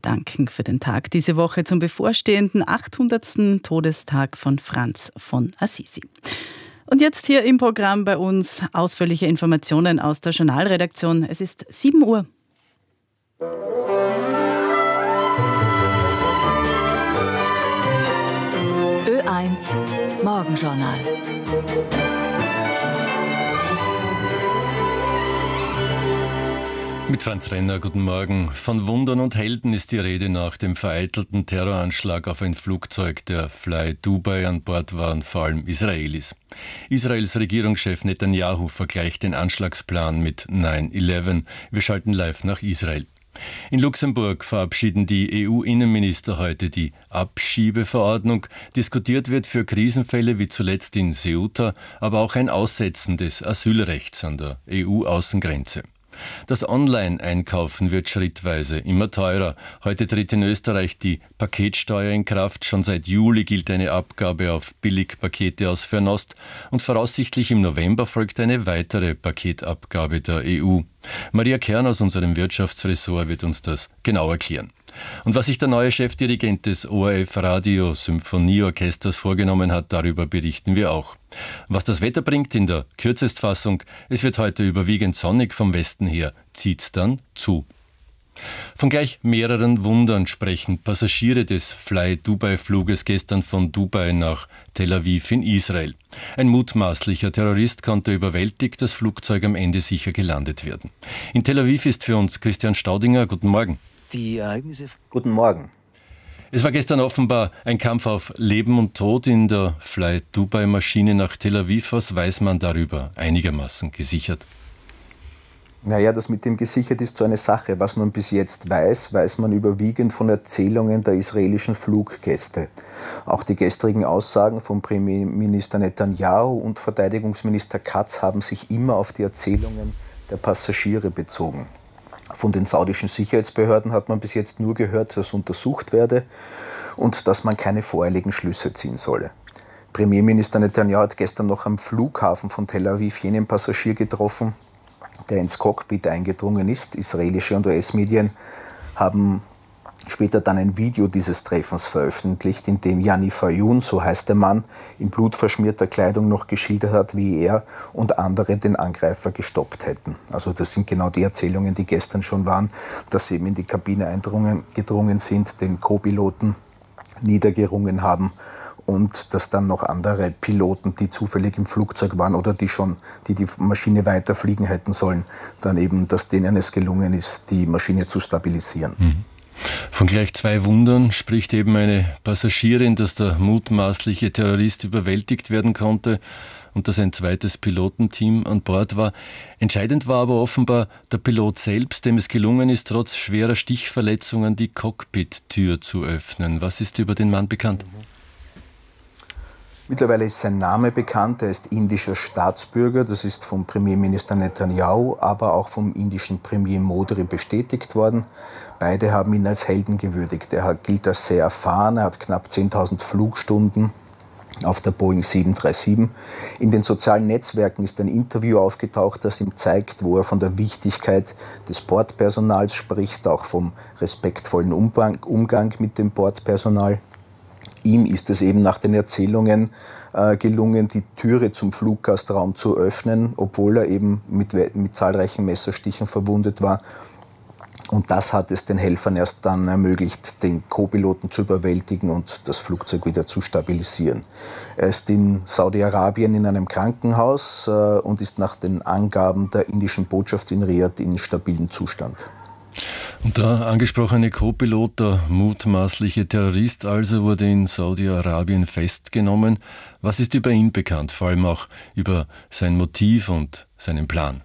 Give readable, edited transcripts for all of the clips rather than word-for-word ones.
Gedanken für den Tag diese Woche zum bevorstehenden 800. Todestag von Franz von Assisi. Und jetzt hier im Programm bei uns ausführliche Informationen aus der Journalredaktion. Es ist 7 Uhr. Ö1 Morgenjournal. Mit Franz Renner, guten Morgen. Von Wundern und Helden ist die Rede nach dem vereitelten Terroranschlag auf ein Flugzeug der Fly Dubai. An Bord waren vor allem Israelis. Israels Regierungschef Netanyahu vergleicht den Anschlagsplan mit 9/11. Wir schalten live nach Israel. In Luxemburg verabschieden die EU-Innenminister heute die Abschiebeverordnung. Diskutiert wird für Krisenfälle wie zuletzt in Ceuta, aber auch ein Aussetzen des Asylrechts an der EU-Außengrenze. Das Online-Einkaufen wird schrittweise immer teurer. Heute tritt in Österreich die Paketsteuer in Kraft. Schon seit Juli gilt eine Abgabe auf Billigpakete aus Fernost und voraussichtlich im November folgt eine weitere Paketabgabe der EU. Maria Kern aus unserem Wirtschaftsressort wird uns das genau erklären. Und was sich der neue Chefdirigent des ORF Radio Symphonieorchesters vorgenommen hat, darüber berichten wir auch. Was das Wetter bringt in der Kürzestfassung, es wird heute überwiegend sonnig vom Westen her, zieht's dann zu. Von gleich mehreren Wundern sprechen Passagiere des Fly-Dubai-Fluges gestern von Dubai nach Tel Aviv in Israel. Ein mutmaßlicher Terrorist konnte überwältigt, das Flugzeug am Ende sicher gelandet werden. In Tel Aviv ist für uns Christian Staudinger. Guten Morgen. Die Ereignisse. Guten Morgen. Es war gestern offenbar ein Kampf auf Leben und Tod in der Fly-Dubai-Maschine nach Tel Aviv. Was weiß man darüber einigermaßen gesichert? Naja, das mit dem gesichert ist so eine Sache. Was man bis jetzt weiß, weiß man überwiegend von Erzählungen der israelischen Fluggäste. Auch die gestrigen Aussagen von Premierminister Netanyahu und Verteidigungsminister Katz haben sich immer auf die Erzählungen der Passagiere bezogen. Von den saudischen Sicherheitsbehörden hat man bis jetzt nur gehört, dass untersucht werde und dass man keine voreiligen Schlüsse ziehen solle. Premierminister Netanyahu hat gestern noch am Flughafen von Tel Aviv jenen Passagier getroffen, der ins Cockpit eingedrungen ist. Israelische und US-Medien haben später dann ein Video dieses Treffens veröffentlicht, in dem Yaniv Ayun, so heißt der Mann, in blutverschmierter Kleidung noch geschildert hat, wie er und andere den Angreifer gestoppt hätten. Also das sind genau die Erzählungen, die gestern schon waren, dass sie eben in die Kabine gedrungen sind, den Co-Piloten niedergerungen haben und dass dann noch andere Piloten, die zufällig im Flugzeug waren oder die Maschine weiterfliegen hätten sollen, dann eben, dass denen es gelungen ist, die Maschine zu stabilisieren. Von gleich 2 Wundern spricht eben eine Passagierin, dass der mutmaßliche Terrorist überwältigt werden konnte und dass ein zweites Pilotenteam an Bord war. Entscheidend war aber offenbar der Pilot selbst, dem es gelungen ist, trotz schwerer Stichverletzungen die Cockpit-Tür zu öffnen. Was ist über den Mann bekannt? Mittlerweile ist sein Name bekannt, er ist indischer Staatsbürger, das ist vom Premierminister Netanyahu, aber auch vom indischen Premier Modi bestätigt worden. Beide haben ihn als Helden gewürdigt. Er gilt als sehr erfahren, er hat knapp 10.000 Flugstunden auf der Boeing 737. In den sozialen Netzwerken ist ein Interview aufgetaucht, das ihm zeigt, wo er von der Wichtigkeit des Bordpersonals spricht, auch vom respektvollen Umgang mit dem Bordpersonal. Ihm ist es eben nach den Erzählungen gelungen, die Türe zum Fluggastraum zu öffnen, obwohl er eben mit zahlreichen Messerstichen verwundet war. Und das hat es den Helfern erst dann ermöglicht, den Co-Piloten zu überwältigen und das Flugzeug wieder zu stabilisieren. Er ist in Saudi-Arabien in einem Krankenhaus und ist nach den Angaben der indischen Botschaft in Riyadh in stabilem Zustand. Und der angesprochene Co-Pilot, der mutmaßliche Terrorist, also wurde in Saudi-Arabien festgenommen. Was ist über ihn bekannt, vor allem auch über sein Motiv und seinen Plan?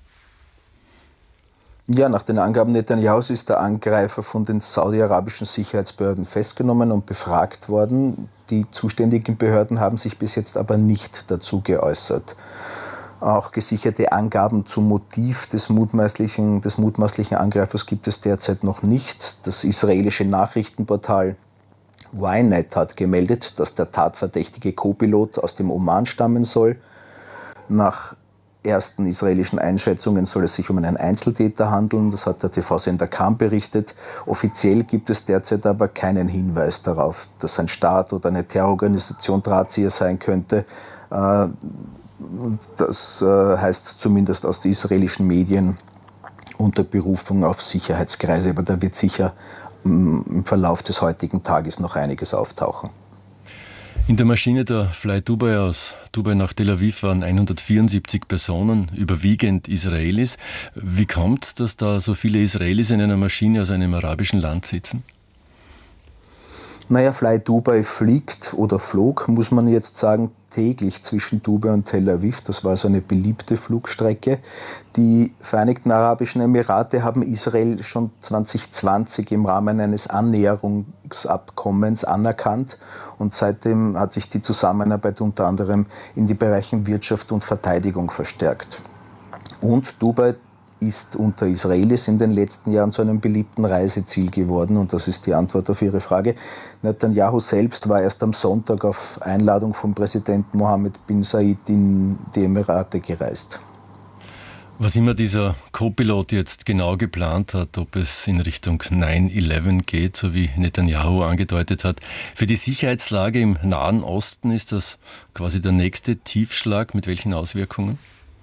Ja, nach den Angaben Netanyahus ist der Angreifer von den saudi-arabischen Sicherheitsbehörden festgenommen und befragt worden. Die zuständigen Behörden haben sich bis jetzt aber nicht dazu geäußert. Auch gesicherte Angaben zum Motiv des mutmaßlichen Angreifers gibt es derzeit noch nicht. Das israelische Nachrichtenportal Ynet hat gemeldet, dass der tatverdächtige Co-Pilot aus dem Oman stammen soll. Nach ersten israelischen Einschätzungen soll es sich um einen Einzeltäter handeln. Das hat der TV-Sender Kan berichtet. Offiziell gibt es derzeit aber keinen Hinweis darauf, dass ein Staat oder eine Terrororganisation Drahtzieher sein könnte. Das heißt zumindest aus den israelischen Medien unter Berufung auf Sicherheitskreise. Aber da wird sicher im Verlauf des heutigen Tages noch einiges auftauchen. In der Maschine der Fly Dubai aus Dubai nach Tel Aviv waren 174 Personen, überwiegend Israelis. Wie kommt es, dass da so viele Israelis in einer Maschine aus einem arabischen Land sitzen? Naja, Fly Dubai fliegt oder flog, muss man jetzt sagen, täglich zwischen Dubai und Tel Aviv. Das war so eine beliebte Flugstrecke. Die Vereinigten Arabischen Emirate haben Israel schon 2020 im Rahmen eines Annäherungsabkommens anerkannt. Und seitdem hat sich die Zusammenarbeit unter anderem in die Bereiche Wirtschaft und Verteidigung verstärkt. Und Dubai ist unter Israelis in den letzten Jahren zu einem beliebten Reiseziel geworden. Und das ist die Antwort auf Ihre Frage. Netanyahu selbst war erst am Sonntag auf Einladung von Präsident Mohammed bin Zayed in die Emirate gereist. Was immer dieser Co-Pilot jetzt genau geplant hat, ob es in Richtung 9/11 geht, so wie Netanyahu angedeutet hat. Für die Sicherheitslage im Nahen Osten ist das quasi der nächste Tiefschlag. Mit welchen Auswirkungen?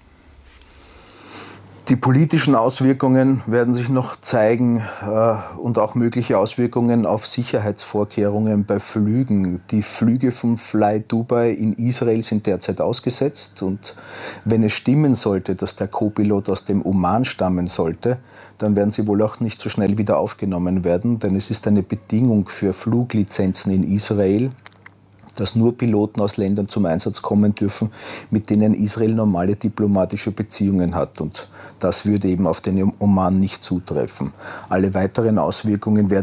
Die politischen Auswirkungen werden sich noch zeigen und auch mögliche Auswirkungen auf Sicherheitsvorkehrungen bei Flügen. Die Flüge von Fly Dubai in Israel sind derzeit ausgesetzt und wenn es stimmen sollte, dass der Co-Pilot aus dem Oman stammen sollte, dann werden sie wohl auch nicht so schnell wieder aufgenommen werden, denn es ist eine Bedingung für Fluglizenzen in Israel, dass nur Piloten aus Ländern zum Einsatz kommen dürfen, mit denen Israel normale diplomatische Beziehungen hat. Und das würde eben auf den Oman nicht zutreffen. Alle weiteren Auswirkungen werden